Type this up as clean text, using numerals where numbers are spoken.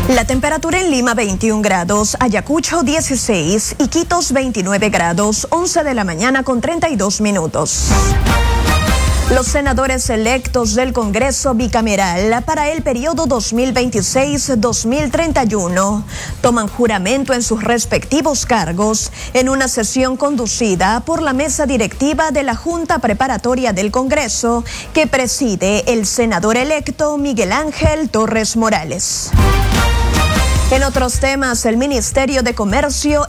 La temperatura en Lima 21 grados, Ayacucho 16, Iquitos 29 grados, 11 de la mañana con 32 minutos. Los senadores electos del Congreso Bicameral para el periodo 2026-2031 toman juramento en sus respectivos cargos en una sesión conducida por la mesa directiva de la Junta Preparatoria del Congreso que preside el senador electo Miguel Ángel Torres Morales. En otros temas, el Ministerio de Comercio